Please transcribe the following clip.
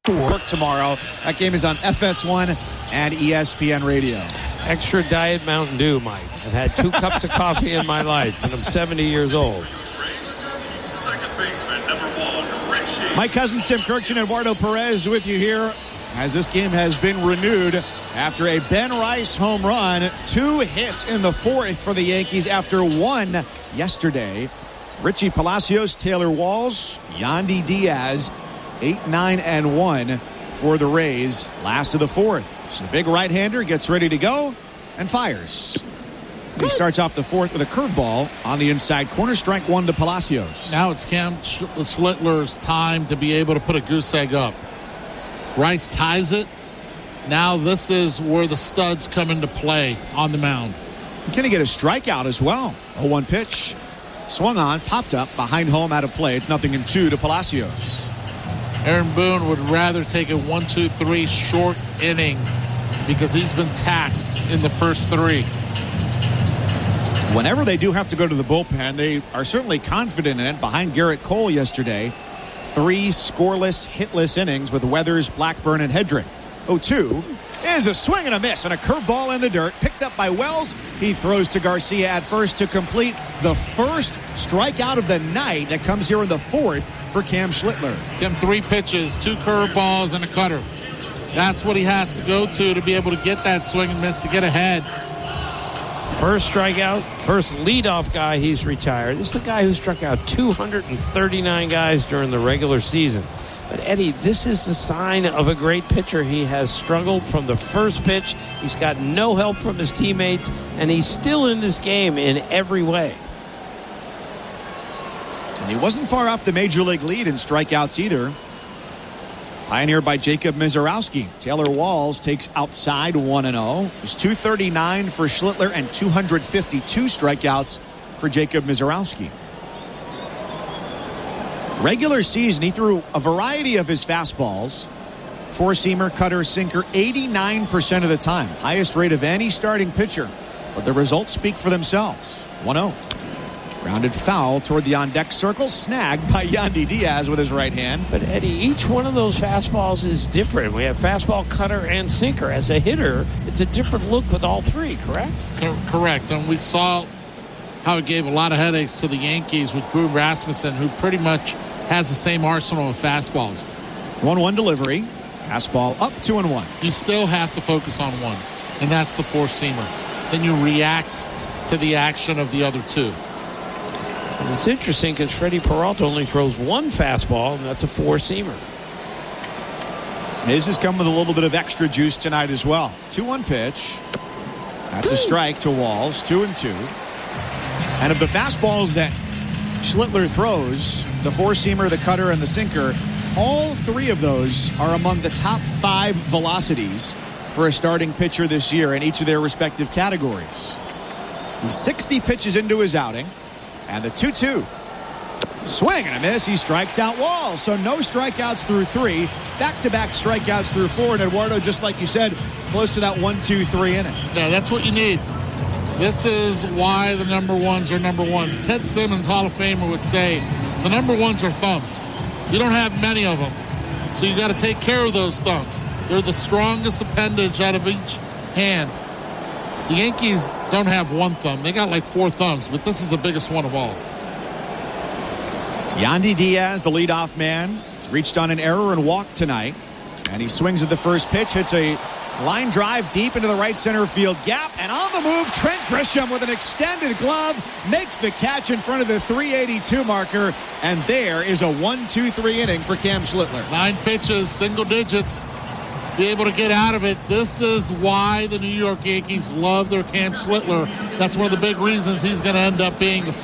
tomorrow. That game is on FS1 and ESPN Radio. Extra Diet Mountain Dew, Mike. I've had 2 cups of coffee in my life, and I'm 70 years old. Mike Cousins, Tim Kirkchin, Eduardo Perez with you here as this game has been renewed after a Ben Rice home run. 2 hits in the 4th for the Yankees after 1 yesterday. Richie Palacios, Taylor Walls, Yandy Diaz, 8, 9, and 1 for the Rays. Last of the 4th. So the big right-hander gets ready to go and fires. He starts off the 4th with a curveball on the inside corner. Strike 1 to Palacios. Now it's Cam Schlittler's time to be able to put a goose egg up. Rice ties it. Now this is where the studs come into play on the mound. Can he get a strikeout as well? 0-1 pitch. Swung on, popped up, behind home, out of play. It's 0-2 to Palacios. Aaron Boone would rather take a 1-2-3 short inning because he's been taxed in the first 3. Whenever they do have to go to the bullpen, they are certainly confident in it. Behind Garrett Cole yesterday, 3 scoreless, hitless innings with Weathers, Blackburn, and Hedrick. 0-2 is a swing and a miss and a curveball in the dirt. Picked up by Wells. He throws to Garcia at first to complete the first strikeout of the night that comes here in the 4th for Cam Schlittler. Tim, 3 pitches, 2 curveballs, and a cutter. That's what he has to go to be able to get that swing and miss to get ahead. First strikeout, first leadoff guy he's retired. This is a guy who struck out 239 guys during the regular season. But, Eddie, this is the sign of a great pitcher. He has struggled from the first pitch. He's got no help from his teammates, and he's still in this game in every way. And he wasn't far off the major league lead in strikeouts either. Pioneered by Jacob Mizorowski. Taylor Walls takes outside 1-0. It's 239 for Schlittler and 252 strikeouts for Jacob Mizorowski. Regular season, he threw a variety of his fastballs. 4-seamer, cutter, sinker, 89% of the time. Highest rate of any starting pitcher. But the results speak for themselves. 1-0. Grounded foul toward the on-deck circle. Snagged by Yandy Diaz with his right hand. But, Eddie, each one of those fastballs is different. We have fastball, cutter, and sinker. As a hitter, it's a different look with all 3, correct? Correct. And we saw how it gave a lot of headaches to the Yankees with Drew Rasmussen, who pretty much has the same arsenal of fastballs. 1-1 delivery. Fastball up 2-1. You still have to focus on one, and that's the 4-seamer. Then you react to the action of the other 2. And it's interesting because Freddie Peralta only throws 1 fastball, and that's a 4-seamer. His has come with a little bit of extra juice tonight as well. 2-1 pitch. That's a strike to Walls. 2-2. And of the fastballs that Schlittler throws, the 4-seamer, the cutter, and the sinker, all 3 of those are among the top 5 velocities for a starting pitcher this year in each of their respective categories. He's 60 pitches into his outing. And the 2-2. Swing and a miss. He strikes out Walls. So no strikeouts through 3. Back-to-back strikeouts through 4. And Eduardo, just like you said, close to that 1-2-3 inning. Yeah, that's what you need. This is why the number 1s are number 1s. Ted Simmons, Hall of Famer, would say the number 1s are thumbs. You don't have many of them. So you got to take care of those thumbs. They're the strongest appendage out of each hand. The Yankees don't have 1 thumb. They got like 4 thumbs, but this is the biggest one of all. It's Yandy Diaz, the leadoff man. He's reached on an error and walked tonight. And he swings at the first pitch, hits a line drive deep into the right center field gap. And on the move, Trent Grisham with an extended glove makes the catch in front of the 382 marker. And there is a 1-2-3 inning for Cam Schlittler. 9 pitches, single digits. Be able to get out of it. This is why the New York Yankees love their Cam Schlittler. That's one of the big reasons he's going to end up being the